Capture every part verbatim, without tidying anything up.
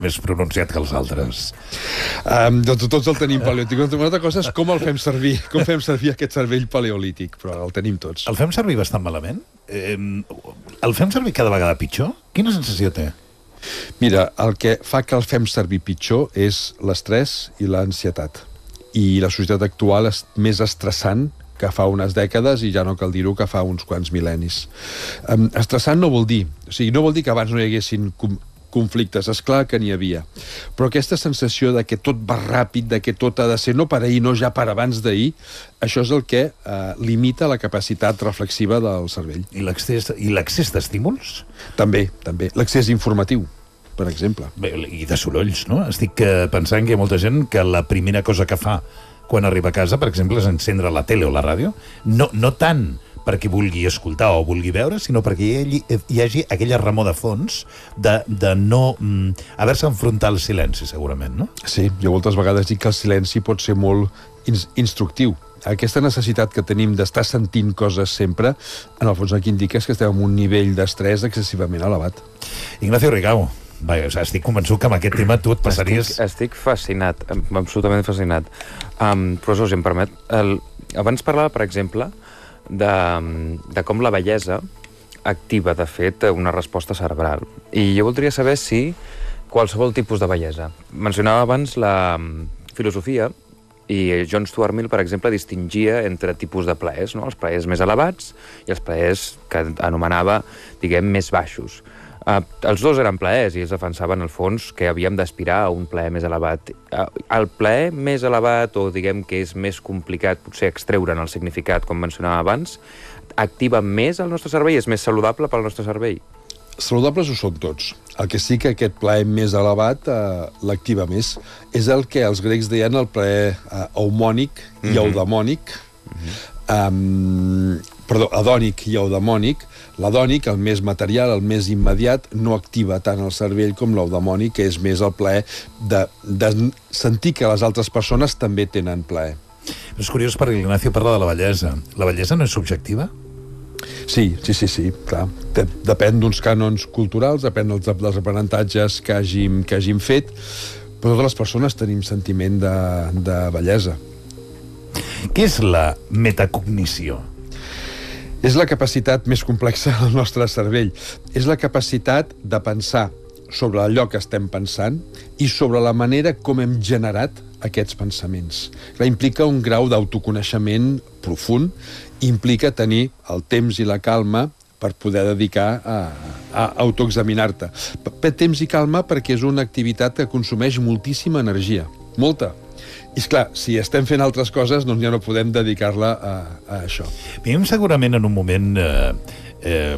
més pronunciat que els altres. Um, doncs tots el tenim paleolític. Una altra cosa és com el fem servir, com fem servir aquest cervell paleolític, però el tenim tots. El fem servir bastant malament? Eh, el fem servir cada vegada pitjor? Quina sensació té? Mira, el que fa que el fem servir pitjor és l'estrès i l'ansietat. I la societat actual és més estressant que fa unes dècades, i ja no cal dir-ho, que fa uns quants mil·lennis. Um, estressant no vol dir... O sigui, no vol dir que abans no hi haguessin com, conflictes, és clar que n'hi havia. Però aquesta sensació de que tot va ràpid, de que tot ha de ser no per ahir, no ja per abans d'ahir, això és el que eh, limita la capacitat reflexiva del cervell. I l'accés i l'accés d'estímuls? També, també. L'accés informatiu, per exemple. Bé, i de sorolls, no? Estic eh, pensant que hi ha molta gent que la primera cosa que fa quan arriba a casa, per exemple, és encendre la tele o la ràdio, no, no tant perquè vulgui escoltar o vulgui veure, sinó perquè hi hagi, hi hagi aquella remor de fons de, de no mm, haver-se enfrontat al silenci, segurament, no? Sí, jo moltes vegades dic que el silenci pot ser molt ins instructiu. Aquesta necessitat que tenim d'estar sentint coses sempre, en el fons el que indica és que estem en un nivell d'estrès excessivament elevat. Ignacio Rigau, vaja, o sigui, estic convençut que amb aquest tema tu et passaries... Estic, estic fascinat, absolutament fascinat. Um, professor, si em permet, el, abans parlava, per exemple, de, de com la bellesa activa, de fet, una resposta cerebral. I jo voldria saber si qualsevol tipus de bellesa. Mencionava abans la filosofia, i John Stuart Mill, per exemple, distingia entre tipus de plaers, no? Els plaers més elevats i els plaers que anomenava, diguem, més baixos. Uh, els dos eren plaers i ells defensaven, al fons, que havíem d'aspirar a un plaer més elevat. Uh, el plaer més elevat, o diguem que és més complicat potser extreure'n el significat, com mencionava abans, activa més el nostre cervell? És més saludable pel nostre cervell? Saludables ho són tots. El que sí que aquest plaer més elevat eh, l'activa més. És el que els grecs deien el plaer eh, eumònic i Mm-hmm. eudemònic. Mm-hmm. um, perdó, hedònic i eudemònic. L'hedònic, el més material, el més immediat, no activa tant el cervell com l'eudemònic, que és més el plaer de, de sentir que les altres persones també tenen plaer. Però és curiós perquè l'Ignacio parla de la bellesa. La bellesa no és subjectiva? Sí, sí, sí, sí, clar. Depèn d'uns cànons culturals, depèn dels, dels aprenentatges que hàgim, que hàgim fet, però totes les persones tenim sentiment de, de bellesa. Què és la metacognició? És la capacitat més complexa del nostre cervell. És la capacitat de pensar sobre allò que estem pensant i sobre la manera com hem generat aquests pensaments. Clar, implica un grau d'autoconeixement profund, implica tenir el temps i la calma per poder dedicar a, a autoexaminar-te. Per temps i calma perquè és una activitat que consumeix moltíssima energia. Molta. I esclar, si estem fent altres coses, doncs ja no podem dedicar-la a, a això. Vivim segurament en un moment eh, eh,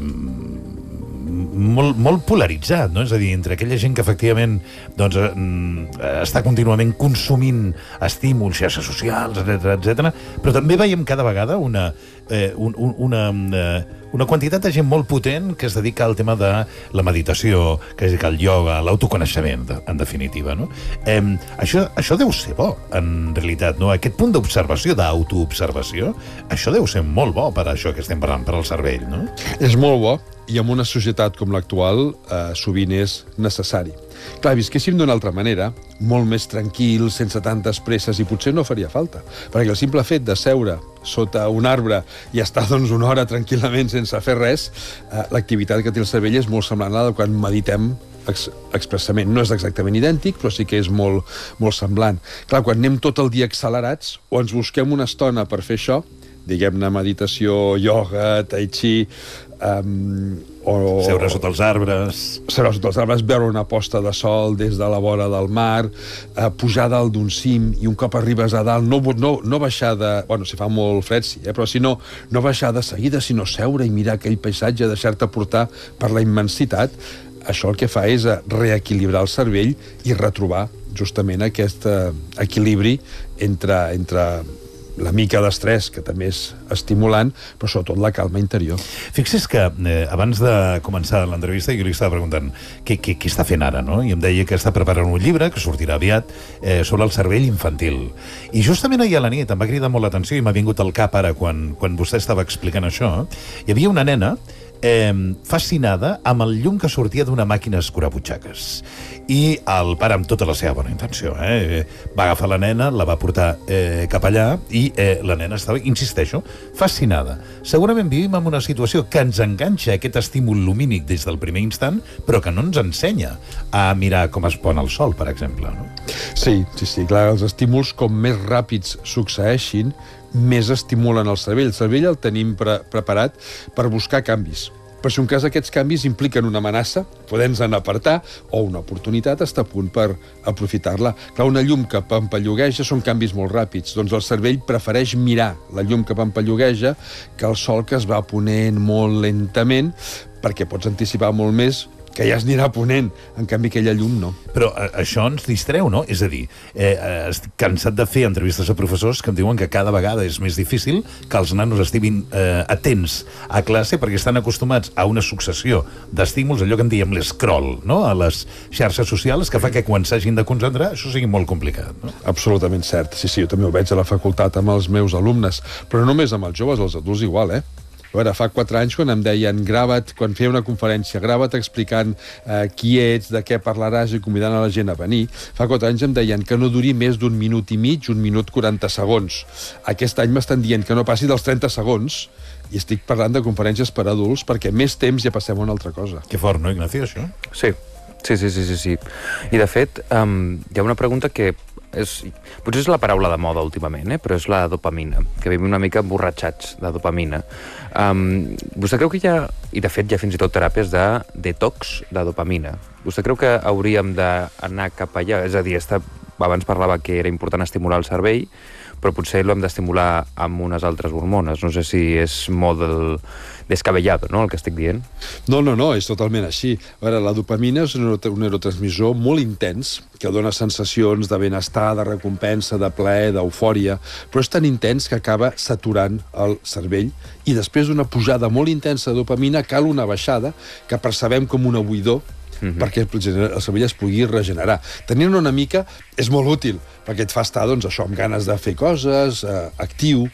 molt, molt polaritzat, no? És a dir, entre aquella gent que efectivament doncs, eh, està contínuament consumint estímuls, xarxes socials, etcètera, etcètera, però també veiem cada vegada una, eh, un, un, una, eh, una quantitat de gent molt potent que es dedica al tema de la meditació, que es dedica al ioga, a l'autoconeixement, en definitiva, no? Eh, això, això deu ser bo, en realitat, no? Aquest punt d'observació, d'autoobservació, això deu ser molt bo per això que estem parlant, per al cervell, no? És molt bo, i en una societat com l'actual eh, sovint és necessari. Clar, visquéssim d'una altra manera, molt més tranquil, sense tantes presses, i potser no faria falta, perquè el simple fet de seure sota un arbre i estar doncs, una hora tranquil·lament sense fer res, eh, l'activitat que té el cervell és molt semblant a la quan meditem ex expressament. No és exactament idèntic, però sí que és molt, molt semblant. Clar, quan anem tot el dia accelerats, o ens busquem una estona per fer això, diguem-ne meditació, ioga, tai chi, um, o... Seure sota els arbres... Seure sota els arbres, veure una posta de sol des de la vora del mar, eh, pujar dalt d'un cim, i un cop arribes a dalt, no, no, no baixar de... Bueno, si fa molt fred, sí, eh, però si no, no baixar de seguida, sinó seure i mirar aquell paisatge, deixar-te portar per la immensitat. Això el que fa és reequilibrar el cervell i retrobar justament aquest eh, equilibri entre, entre la mica d'estrès, que també és estimulant, però sobretot la calma interior. Fixi's que eh, abans de començar l'entrevista jo li estava preguntant què, què, què està fent ara, no? I em deia que està preparant un llibre que sortirà aviat eh, sobre el cervell infantil. I justament ahir a la nit em va cridar molt l'atenció i m'ha vingut al cap ara quan, quan vostè estava explicant això. Hi havia una nena eh, fascinada amb el llum que sortia d'una màquina escurabutxaques. I el pare, amb tota la seva bona intenció, eh, va agafar la nena, la va portar eh, cap allà i eh, la nena estava, insisteixo, fascinada. Segurament vivim en una situació que ens enganxa aquest estímul lumínic des del primer instant, però que no ens ensenya a mirar com es pon el sol, per exemple. No? Sí, sí, sí, clar, els estímuls com més ràpids succeeixin, més estimulen el cervell. El cervell el tenim pre preparat per buscar canvis. Però si un cas aquests canvis impliquen una amenaça, podem-se'n apartar, o una oportunitat, està a punt per aprofitar-la. Clar, una llum que pampallugueja són canvis molt ràpids, doncs el cervell prefereix mirar la llum que pampallugueja que el sol que es va ponent molt lentament, perquè pots anticipar molt més que ja es anirà ponent, en canvi aquella llum no. Però a, això ens distreu, no? És a dir, eh, estic cansat de fer entrevistes a professors que em diuen que cada vegada és més difícil que els nanos estiguin eh, atents a classe perquè estan acostumats a una successió d'estímuls, allò que en diem l'escroll, no? A les xarxes socials, que fa que quan s'hagin de concentrar això sigui molt complicat. No? Absolutament cert. Sí, sí, jo també ho veig a la facultat amb els meus alumnes, però no només amb els joves, els adults igual, eh? A veure, fa quatre anys, quan em deien grava't, quan feia una conferència, grava't explicant eh, qui ets, de què parlaràs i convidant a la gent a venir, fa quatre anys em deien que no duri més d'un minut i mig, un minut quaranta segons. Aquest any m'estan dient que no passi dels trenta segons, i estic parlant de conferències per adults perquè més temps ja passem a una altra cosa. Que fort, no, Ignacio, això? Sí, sí, sí, sí, sí, sí. I, de fet, um, hi ha una pregunta que és, potser és la paraula de moda últimament, eh? Però és la dopamina, que vivim una mica emborratxats de dopamina. Um, vostè creu que hi ha, i de fet hi ha fins i tot teràpies de detox de dopamina, vostè creu que hauríem d'anar cap allà? És a dir, esta, abans parlava que era important estimular el cervell, però potser l'hem d'estimular amb unes altres hormones. No sé si és molt del descabellado, no?, el que estic dient. No, no, no, és totalment així. A veure, la dopamina és un neurotransmissor molt intens, que dona sensacions de benestar, de recompensa, de plaer, d'eufòria, però és tan intens que acaba saturant el cervell i després d'una pujada molt intensa de dopamina cal una baixada que percebem com una buidor, Mm-hmm. perquè el cervell es pugui regenerar. Tenir-ne una mica és molt útil, perquè et fa estar, doncs, això, amb ganes de fer coses, eh, actiu,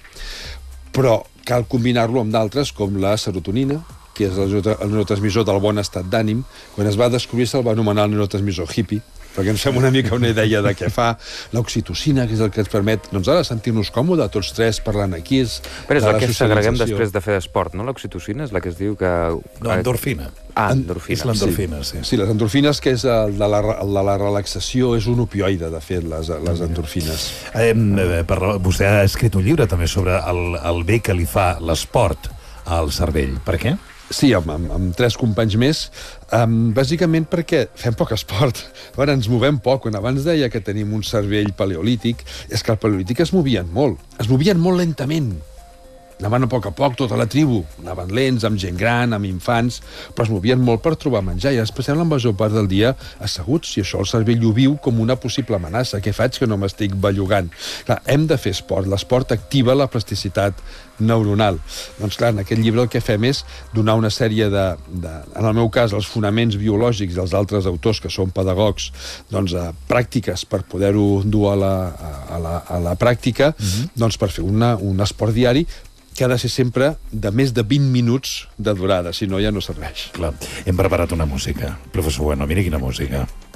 però cal combinar-lo amb d'altres, com la serotonina, que és el neurotransmissor del bon estat d'ànim. Quan es va descobrir se'l va anomenar el neurotransmissor hippie, perquè ens fem una mica una idea de què fa. L'oxitocina, que és el que ens permet, doncs ara, sentir-nos còmodes, tots tres parlant aquí. És Però és la que s'agreguem després de fer esport, no? L'oxitocina és la que es diu que... No, endorfina. Ah, endorfina. És l'endorfina, sí. Sí, les endorfines, que és el de la, el de la relaxació, és un opioide, de fet, les, les endorfines. Eh, per, vostè ha escrit un llibre també sobre el, el bé que li fa l'esport al cervell. Per què? Sí, amb, amb, amb tres companys més, um, bàsicament perquè fem poc esport. Ara ens movem poc. Quan abans deia que tenim un cervell paleolític, és que el paleolític es movien molt. Es movien molt lentament. Anaven a poc a poc, tota la tribu. Anaven lents, amb gent gran, amb infants, però es movien molt per trobar menjar i es passaven la major part del dia asseguts, i això el cervell ho viu com una possible amenaça. Què faig que no m'estic bellugant? Clar, hem de fer esport. L'esport activa la plasticitat neuronal. Doncs clar, en aquest llibre el que fem és donar una sèrie de, de en el meu cas, els fonaments biològics dels altres autors que són pedagogs, doncs a pràctiques per poder-ho dur a la, a la, a la pràctica, mm-hmm. doncs per fer una, un esport diari que ha de ser sempre de més de vint minuts de durada, si no ja no serveix. Clar, hem preparat una música. Professor Bueno, mira quina música.